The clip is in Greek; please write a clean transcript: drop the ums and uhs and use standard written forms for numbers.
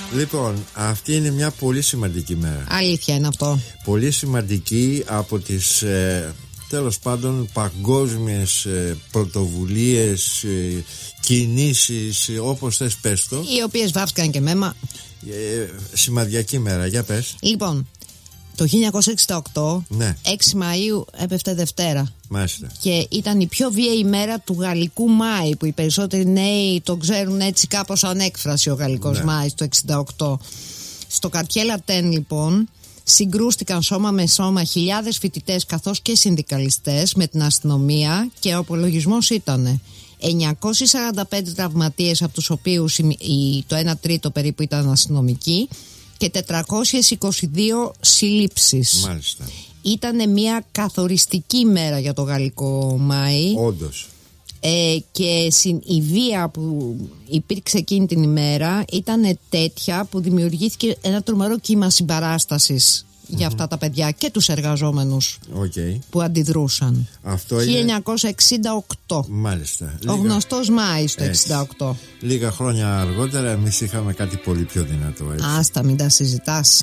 Λοιπόν, αυτή είναι μια πολύ σημαντική μέρα. Αλήθεια είναι αυτό. Πολύ σημαντική από τις τέλος πάντων παγκόσμιες πρωτοβουλίες, κινήσεις, όπως θες πες το, οι οποίες βάφτηκαν και μέμα. σημαδιακή μέρα, για πες. Λοιπόν, το 1968, ναι. 6 Μαΐου έπεφτε Δευτέρα. Μάλιστα. Και ήταν η πιο βίαιη μέρα του γαλλικού Μάη, που οι περισσότεροι νέοι το ξέρουν έτσι κάπως σαν έκφραση, ο γαλλικός ναι. Μάης το 68. Στο Καρτιέ Λατέν λοιπόν συγκρούστηκαν σώμα με σώμα χιλιάδες φοιτητές καθώς και συνδικαλιστές με την αστυνομία, και ο απολογισμός ήταν 945 τραυματίες, από τους οποίους το 1 τρίτο περίπου ήταν αστυνομικοί, και 422 συλλήψεις. Μάλιστα. Ήτανε μια καθοριστική μέρα για το γαλλικό Μάη. Όντως. Και η βία που υπήρξε εκείνη την ημέρα ήταν τέτοια που δημιουργήθηκε ένα τρομερό κύμα συμπαράστασης για αυτά τα παιδιά και τους εργαζόμενους που αντιδρούσαν. Αυτό 1968. Μάλιστα. Ο γνωστός Μάης το 68. Λίγα χρόνια αργότερα εμείς είχαμε κάτι πολύ πιο δυνατό. Έτσι. Άστα, μην τα συζητάς.